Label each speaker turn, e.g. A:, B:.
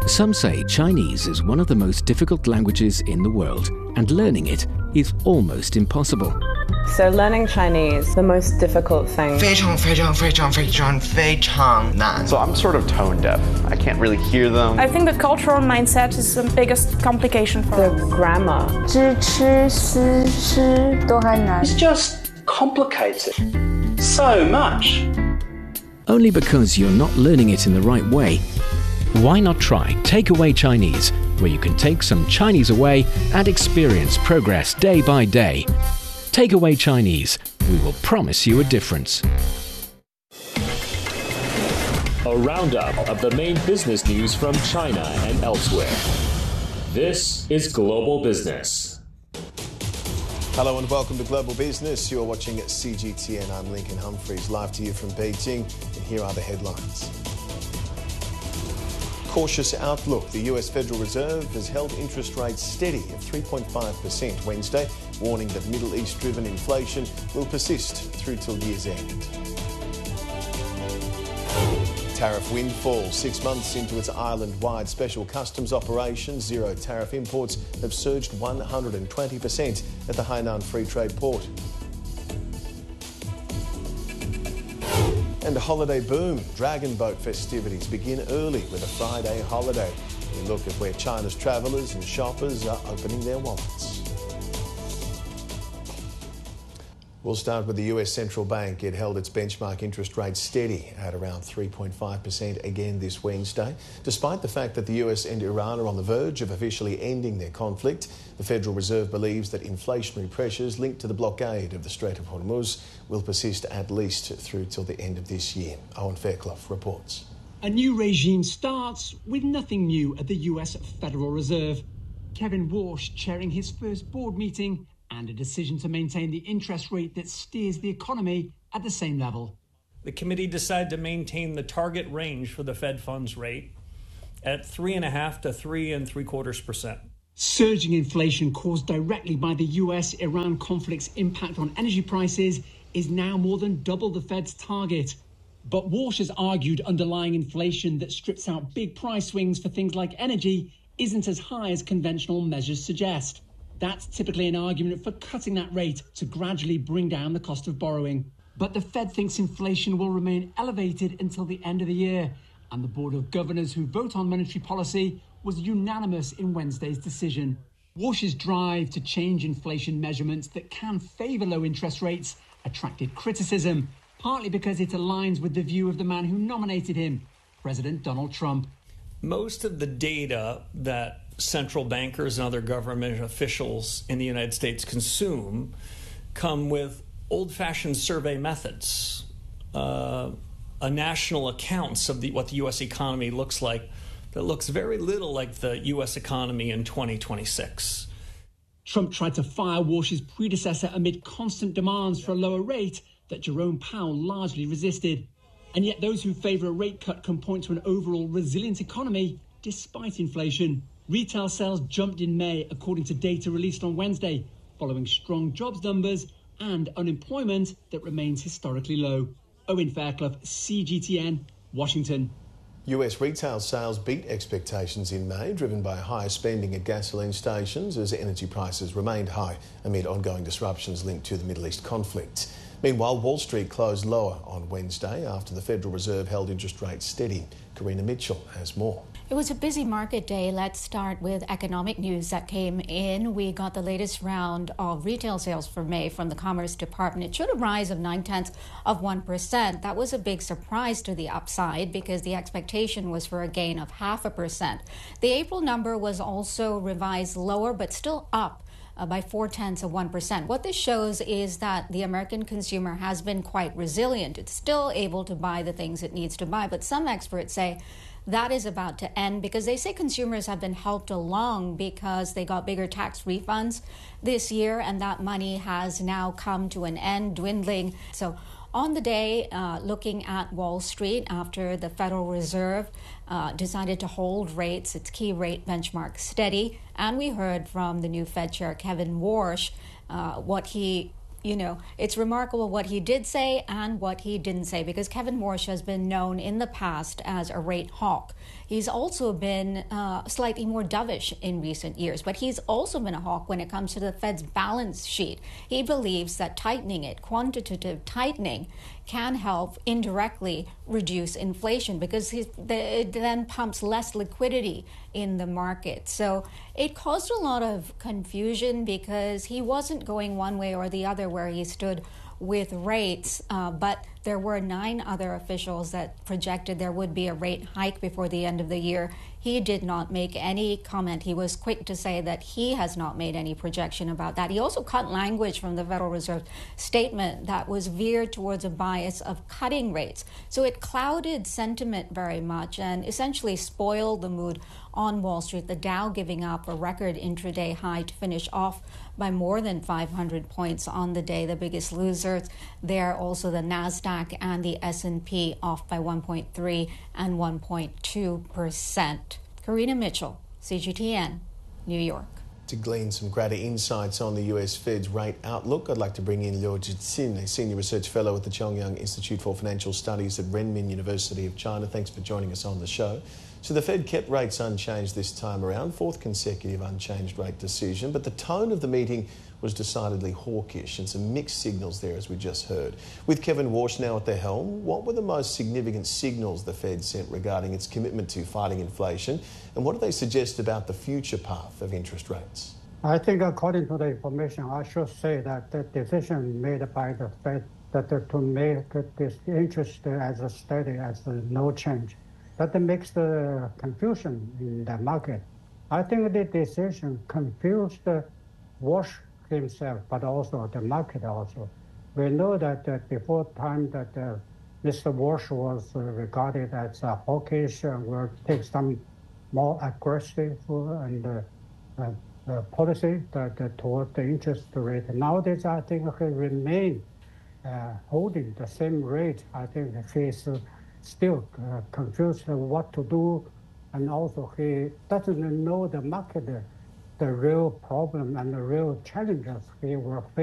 A: Some say Chinese is one of the most difficult languages in the world, and learning it is almost impossible.
B: So learning Chinese, the most difficult thing.
C: 非常非常非常非常非常难.
D: So I'm sort of tone deaf. I can't really hear them.
E: I think the cultural mindset is the biggest complication for
B: The
E: us.
B: grammar.
F: 知吃思吃都还难。
G: It's just complicated so much.
A: Only because you're not learning it in the right way. Why not try Takeaway Chinese, where you can take some Chinese away and experience progress day by day. Takeaway Chinese, we will promise you a difference.
H: A roundup of the main business news from China and elsewhere. This is Global Business.
I: Hello and welcome to Global Business. You're watching CGTN. I'm Lincoln Humphreys, live to you from Beijing, and here are the headlines. Cautious outlook. The US Federal Reserve has held interest rates steady at 3.5% Wednesday, warning that Middle East-driven inflation will persist through till year's end. Tariff windfall. 6 months into its island-wide special customs operation, zero tariff imports have surged 120% at the Hainan Free Trade Port. And a holiday boom. Dragon Boat festivities begin early with a Friday holiday. We look at where China's travellers and shoppers are opening their wallets. We'll start with the US Central Bank. It held its benchmark interest rate steady at around 3.5% again this Wednesday. Despite the fact that the US and Iran are on the verge of officially ending their conflict, the Federal Reserve believes that inflationary pressures linked to the blockade of the Strait of Hormuz will persist at least through till the end of this year. Owen Fairclough reports.
J: A new regime starts with nothing new at the US Federal Reserve. Kevin Warsh chairing his first board meeting, and a decision to maintain the interest rate that steers the economy at the same level.
K: The committee decided to maintain the target range for the Fed funds rate at 3.5% to 3.75%.
J: Surging inflation caused directly by the US-Iran conflict's impact on energy prices is now more than double the Fed's target. But Warsh has argued underlying inflation that strips out big price swings for things like energy isn't as high as conventional measures suggest. That's typically an argument for cutting that rate to gradually bring down the cost of borrowing. But the Fed thinks inflation will remain elevated until the end of the year, and the Board of Governors who vote on monetary policy was unanimous in Wednesday's decision. Warsh's drive to change inflation measurements that can favour low interest rates attracted criticism, partly because it aligns with the view of the man who nominated him, President Donald Trump.
K: Most of the data that central bankers and other government officials in the United States consume come with old-fashioned survey methods, a national accounts of what the U.S. economy looks like that looks very little like the U.S. economy in 2026.
J: Trump tried to fire Warsh's predecessor amid constant demands for a lower rate that Jerome Powell largely resisted. And yet those who favour a rate cut can point to an overall resilient economy despite inflation. Retail sales jumped in May, according to data released on Wednesday, following strong jobs numbers and unemployment that remains historically low. Owen Fairclough, CGTN, Washington.
I: US retail sales beat expectations in May, driven by higher spending at gasoline stations as energy prices remained high amid ongoing disruptions linked to the Middle East conflict. Meanwhile, Wall Street closed lower on Wednesday after the Federal Reserve held interest rates steady. Karina Mitchell has more.
L: It was a busy market day. Let's start with economic news that came in. We got the latest round of retail sales for May from the Commerce Department. It showed a rise of 0.9%. That was a big surprise to the upside because the expectation was for a gain of 0.5%. The April number was also revised lower, but still up by 0.4%. What this shows is that the American consumer has been quite resilient. It's still able to buy the things it needs to buy, but some experts say that is about to end because they say consumers have been helped along because they got bigger tax refunds this year, and that money has now come to an end, dwindling. So on the day, looking at Wall Street after the Federal Reserve decided to hold rates, its key rate benchmark steady, and we heard from the new Fed Chair Kevin Warsh what he it's remarkable what he did say and what he didn't say, because Kevin Warsh has been known in the past as a rate hawk. He's also been slightly more dovish in recent years, but he's also been a hawk when it comes to the Fed's balance sheet. He believes that tightening it, quantitative tightening, can help indirectly reduce inflation because it then pumps less liquidity in the market. So it caused a lot of confusion because he wasn't going one way or the other where he stood with rates, but there were 9 other officials that projected there would be a rate hike before the end of the year. He did not make any comment. He was quick to say that he has not made any projection about that. He also cut language from the Federal Reserve statement that was veered towards a bias of cutting rates. So it clouded sentiment very much and essentially spoiled the mood on Wall Street. The Dow giving up a record intraday high to finish off by more than 500 points on the day. The biggest losers there, also the NASDAQ and the S&P, off by 1.3 and 1.2%. Karina Mitchell, CGTN, New York.
I: To glean some greater insights on the US Fed's rate outlook, I'd like to bring in Liu Zhixin, a Senior Research Fellow at the Chongyang Institute for Financial Studies at Renmin University of China. Thanks for joining us on the show. So the Fed kept rates unchanged this time around, 4th consecutive unchanged rate decision, but the tone of the meeting was decidedly hawkish and some mixed signals there, as we just heard. With Kevin Warsh now at the helm, what were the most significant signals the Fed sent regarding its commitment to fighting inflation, and what do they suggest about the future path of interest rates?
M: I think according to the information, I should say that the decision made by the Fed that to make this interest as steady as no change, that makes the confusion in the market. I think the decision confused Warsh himself, but also the market also. We know that before time that Mr. Warsh was regarded as hawkish and will take some more aggressive and policy toward the interest rate. Nowadays, I think he remain holding the same rate. I think he's still confused what to do, and also he doesn't know the market, the real problem and the real challenges he will face.